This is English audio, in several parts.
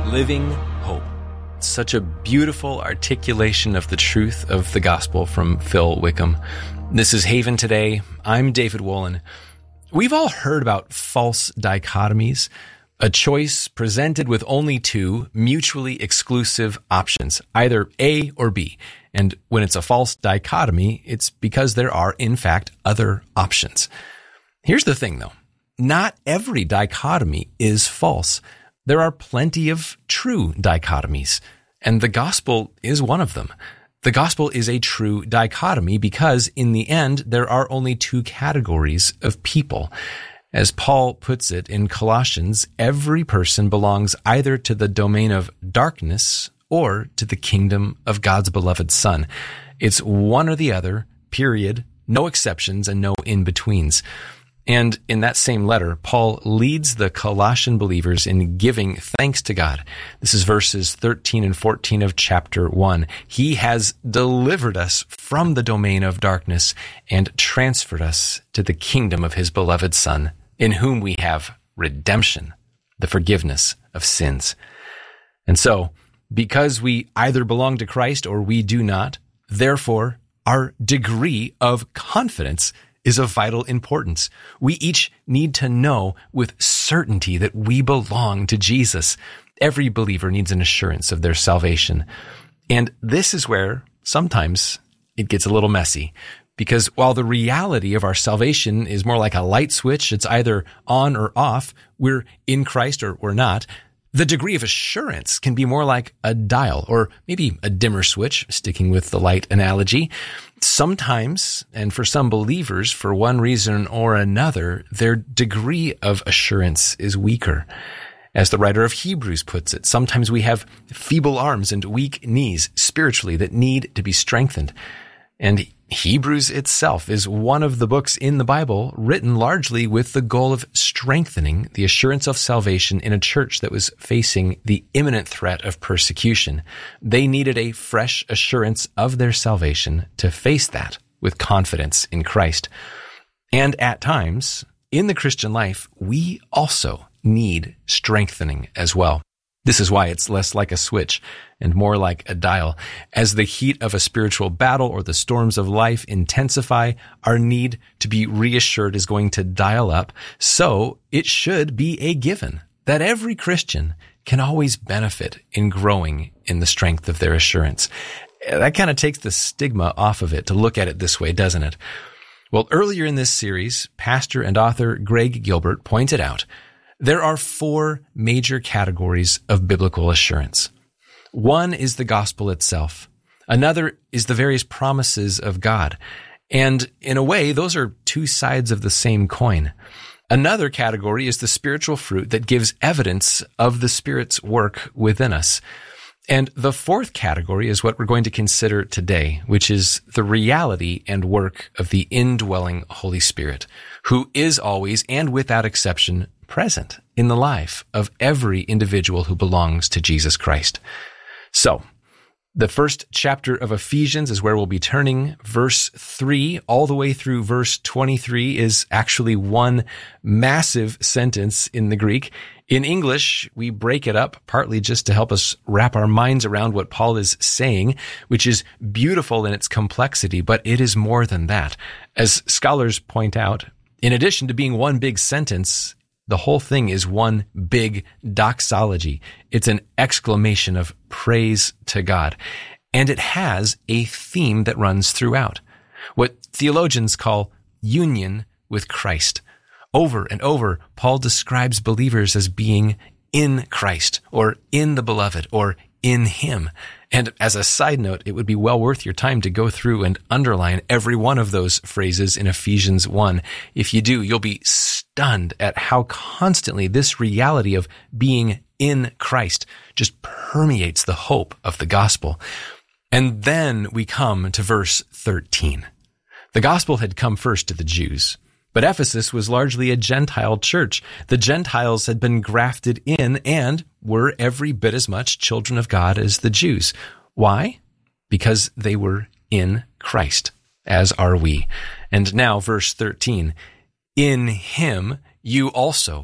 Living hope. Such a beautiful articulation of the truth of the gospel from Phil Wickham. This is Haven Today. I'm David Wolin. We've all heard about false dichotomies, a choice presented with only two mutually exclusive options, either A or B. And when it's a false dichotomy, it's because there are, in fact, other options. Here's the thing, though. Not every dichotomy is false. There are plenty of true dichotomies, and the gospel is one of them. The gospel is a true dichotomy because, in the end, there are only two categories of people. As Paul puts it in Colossians, every person belongs either to the domain of darkness or to the kingdom of God's beloved Son. It's one or the other, period, no exceptions and no in-betweens. And in that same letter, Paul leads the Colossian believers in giving thanks to God. This is verses 13 and 14 of chapter 1. He has delivered us from the domain of darkness and transferred us to the kingdom of his beloved Son, in whom we have redemption, the forgiveness of sins. And so, because we either belong to Christ or we do not, therefore, our degree of confidence is of vital importance. We each need to know with certainty that we belong to Jesus. Every believer needs an assurance of their salvation. And this is where sometimes it gets a little messy, because while the reality of our salvation is more like a light switch, it's either on or off, we're in Christ or we're not, the degree of assurance can be more like a dial or maybe a dimmer switch, sticking with the light analogy. Sometimes, and for some believers, for one reason or another, their degree of assurance is weaker. As the writer of Hebrews puts it, sometimes we have feeble arms and weak knees spiritually that need to be strengthened. And Hebrews itself is one of the books in the Bible written largely with the goal of strengthening the assurance of salvation in a church that was facing the imminent threat of persecution. They needed a fresh assurance of their salvation to face that with confidence in Christ. And at times, in the Christian life, we also need strengthening as well. This is why it's less like a switch and more like a dial. As the heat of a spiritual battle or the storms of life intensify, our need to be reassured is going to dial up. So it should be a given that every Christian can always benefit in growing in the strength of their assurance. That kind of takes the stigma off of it to look at it this way, doesn't it? Well, earlier in this series, pastor and author Greg Gilbert pointed out there are four major categories of biblical assurance. One is the gospel itself. Another is the various promises of God. And in a way, those are two sides of the same coin. Another category is the spiritual fruit that gives evidence of the Spirit's work within us. And the fourth category is what we're going to consider today, which is the reality and work of the indwelling Holy Spirit, who is always and without exception present in the life of every individual who belongs to Jesus Christ. So, the first chapter of Ephesians is where we'll be turning. Verse 3 all the way through verse 23 is actually one massive sentence in the Greek. In English, we break it up partly just to help us wrap our minds around what Paul is saying, which is beautiful in its complexity, but it is more than that. As scholars point out, in addition to being one big sentence, the whole thing is one big doxology. It's an exclamation of praise to God. And it has a theme that runs throughout, what theologians call union with Christ. Over and over, Paul describes believers as being in Christ, or in the beloved, or in him. And as a side note, it would be well worth your time to go through and underline every one of those phrases in Ephesians 1. If you do, you'll be stunned at how constantly this reality of being in Christ just permeates the hope of the gospel. And then we come to verse 13. The gospel had come first to the Jews, but Ephesus was largely a Gentile church. The Gentiles had been grafted in and were every bit as much children of God as the Jews. Why? Because they were in Christ, as are we. And now, verse 13, in him you also,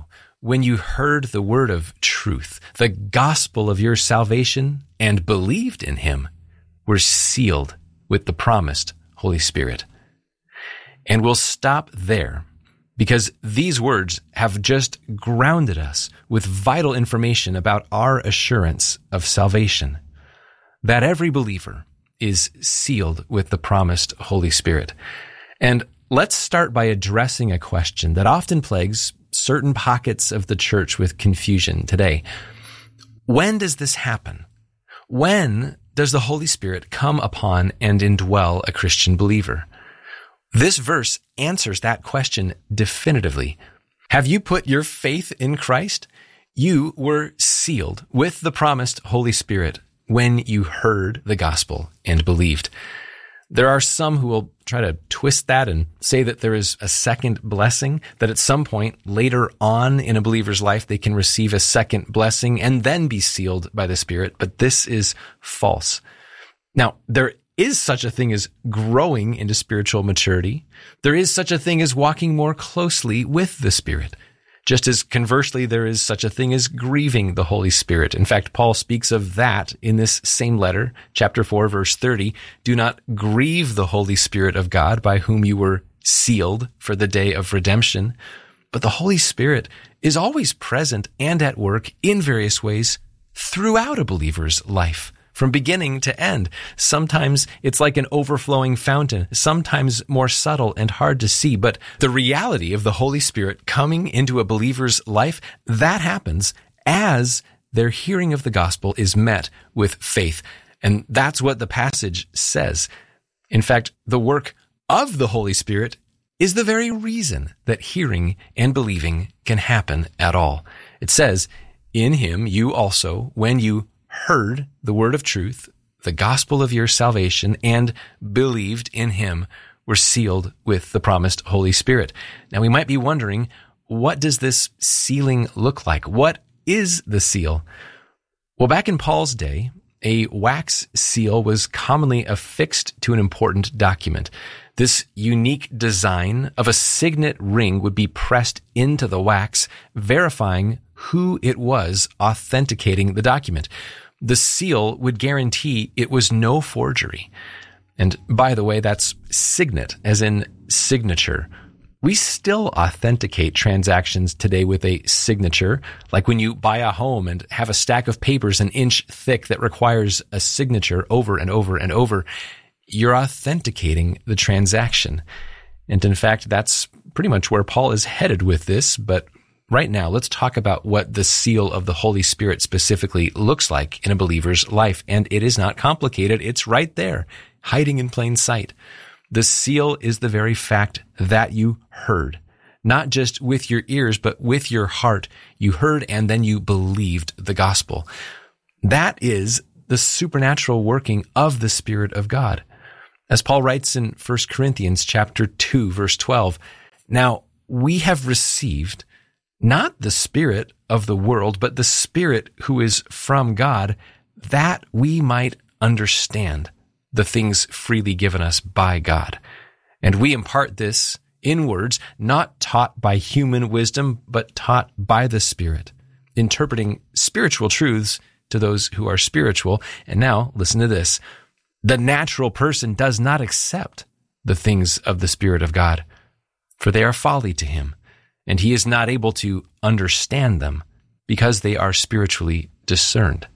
when you heard the word of truth, the gospel of your salvation, and believed in him, were sealed with the promised Holy Spirit. And we'll stop there because these words have just grounded us with vital information about our assurance of salvation, that every believer is sealed with the promised Holy Spirit. And let's start by addressing a question that often plagues certain pockets of the church with confusion today. When does this happen? When does the Holy Spirit come upon and indwell a Christian believer? This verse answers that question definitively. Have you put your faith in Christ? You were sealed with the promised Holy Spirit when you heard the gospel and believed. There are some who will try to twist that and say that there is a second blessing, that at some point later on in a believer's life, they can receive a second blessing and then be sealed by the Spirit. But this is false. Now, there is such a thing as growing into spiritual maturity. There is such a thing as walking more closely with the Spirit. Just as conversely, there is such a thing as grieving the Holy Spirit. In fact, Paul speaks of that in this same letter, chapter 4, verse 30. Do not grieve the Holy Spirit of God, by whom you were sealed for the day of redemption. But the Holy Spirit is always present and at work in various ways throughout a believer's life, from beginning to end. Sometimes it's like an overflowing fountain, sometimes more subtle and hard to see. But the reality of the Holy Spirit coming into a believer's life, that happens as their hearing of the gospel is met with faith. And that's what the passage says. In fact, the work of the Holy Spirit is the very reason that hearing and believing can happen at all. It says, in him you also, when you heard the word of truth, the gospel of your salvation, and believed in him, were sealed with the promised Holy Spirit. Now we might be wondering, what does this sealing look like? What is the seal? Well, back in Paul's day, a wax seal was commonly affixed to an important document. This unique design of a signet ring would be pressed into the wax, verifying who it was authenticating the document. The seal would guarantee it was no forgery. And by the way, that's signet, as in signature. We still authenticate transactions today with a signature, like when you buy a home and have a stack of papers an inch thick that requires a signature over and over and over. You're authenticating the transaction. And in fact, that's pretty much where Paul is headed with this. But right now, let's talk about what the seal of the Holy Spirit specifically looks like in a believer's life. And it is not complicated. It's right there, hiding in plain sight. The seal is the very fact that you heard, not just with your ears, but with your heart. You heard and then you believed the gospel. That is the supernatural working of the Spirit of God. As Paul writes in 1 Corinthians chapter 2, verse 12, now we have received not the spirit of the world, but the Spirit who is from God, that we might understand the things freely given us by God. And we impart this in words not taught by human wisdom, but taught by the Spirit, interpreting spiritual truths to those who are spiritual. And now, listen to this. The natural person does not accept the things of the Spirit of God, for they are folly to him, and he is not able to understand them because they are spiritually discerned.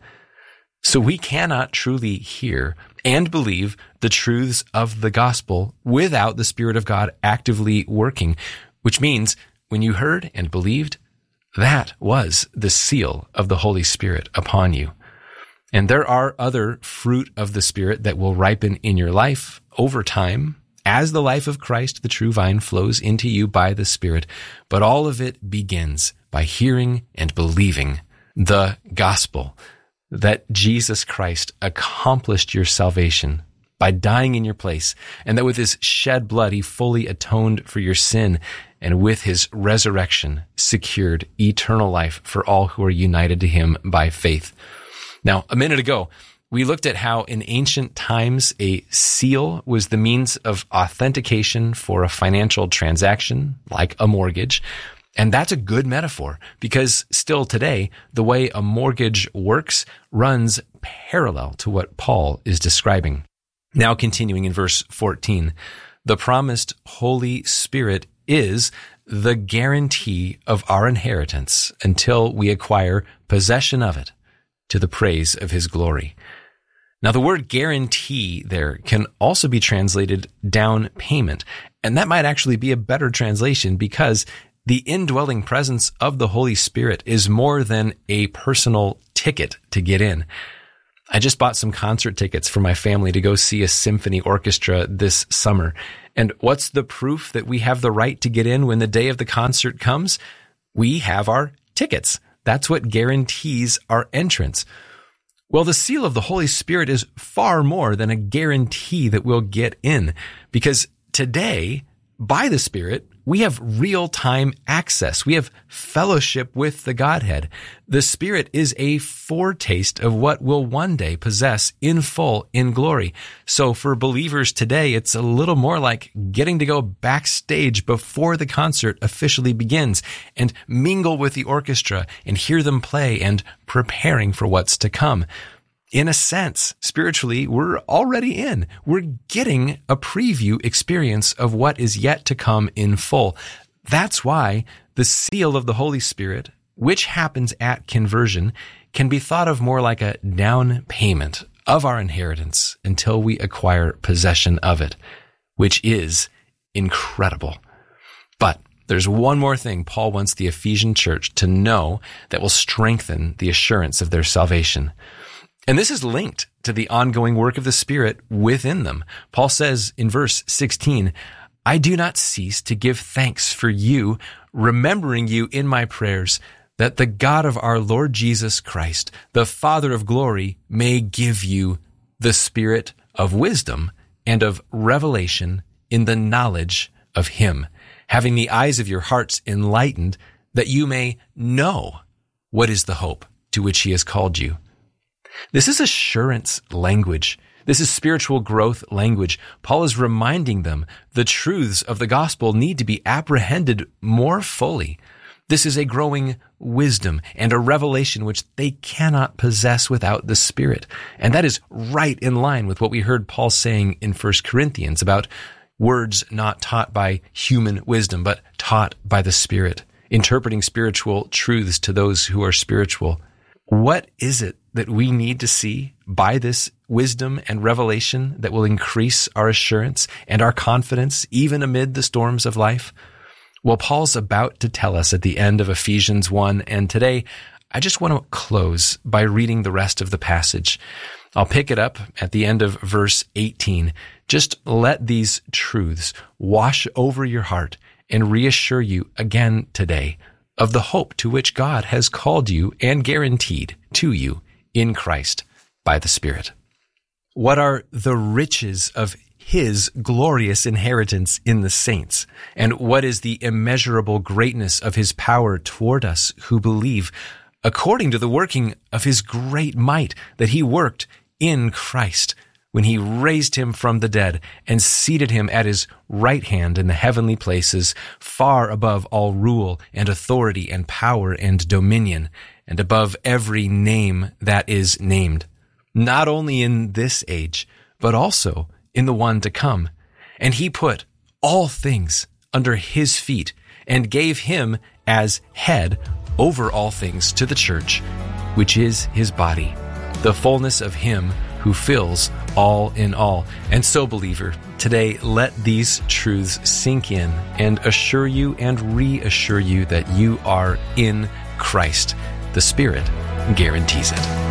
So we cannot truly hear and believe the truths of the gospel without the Spirit of God actively working, which means when you heard and believed, that was the seal of the Holy Spirit upon you. And there are other fruit of the Spirit that will ripen in your life over time as the life of Christ, the true vine, flows into you by the Spirit. But all of it begins by hearing and believing the gospel, that Jesus Christ accomplished your salvation by dying in your place, and that with his shed blood, he fully atoned for your sin, and with his resurrection secured eternal life for all who are united to him by faith. Now, a minute ago, we looked at how in ancient times a seal was the means of authentication for a financial transaction, like a mortgage. And that's a good metaphor because still today, the way a mortgage works runs parallel to what Paul is describing. Now continuing in verse 14, the promised Holy Spirit is the guarantee of our inheritance until we acquire possession of it to the praise of his glory. Now, the word guarantee there can also be translated down payment, and that might actually be a better translation because the indwelling presence of the Holy Spirit is more than a personal ticket to get in. I just bought some concert tickets for my family to go see a symphony orchestra this summer. And what's the proof that we have the right to get in when the day of the concert comes? We have our tickets. That's what guarantees our entrance. Well, the seal of the Holy Spirit is far more than a guarantee that we'll get in, because today, by the Spirit, we have real-time access. We have fellowship with the Godhead. The Spirit is a foretaste of what we'll one day possess in full in glory. So for believers today, it's a little more like getting to go backstage before the concert officially begins and mingle with the orchestra and hear them play and preparing for what's to come. In a sense, spiritually, we're already in. We're getting a preview experience of what is yet to come in full. That's why the seal of the Holy Spirit, which happens at conversion, can be thought of more like a down payment of our inheritance until we acquire possession of it, which is incredible. But there's one more thing Paul wants the Ephesian church to know that will strengthen the assurance of their salvation. And this is linked to the ongoing work of the Spirit within them. Paul says in verse 16, I do not cease to give thanks for you, remembering you in my prayers, that the God of our Lord Jesus Christ, the Father of glory, may give you the spirit of wisdom and of revelation in the knowledge of him, having the eyes of your hearts enlightened, that you may know what is the hope to which he has called you. This is assurance language. This is spiritual growth language. Paul is reminding them the truths of the gospel need to be apprehended more fully. This is a growing wisdom and a revelation which they cannot possess without the Spirit. And that is right in line with what we heard Paul saying in 1 Corinthians about words not taught by human wisdom, but taught by the Spirit, interpreting spiritual truths to those who are spiritual. What is it that we need to see by this wisdom and revelation that will increase our assurance and our confidence even amid the storms of life? Well, Paul's about to tell us at the end of Ephesians 1, and today I just want to close by reading the rest of the passage. I'll pick it up at the end of verse 18. Just let these truths wash over your heart and reassure you again today of the hope to which God has called you and guaranteed to you in Christ by the Spirit. What are the riches of his glorious inheritance in the saints? And what is the immeasurable greatness of his power toward us who believe, according to the working of his great might that he worked in Christ, when he raised him from the dead and seated him at his right hand in the heavenly places, far above all rule and authority and power and dominion, and above every name that is named, not only in this age, but also in the one to come. And he put all things under his feet and gave him as head over all things to the church, which is his body, the fullness of him who fills all in all. And so, believer, today let these truths sink in and assure you and reassure you that you are in Christ. The Spirit guarantees it.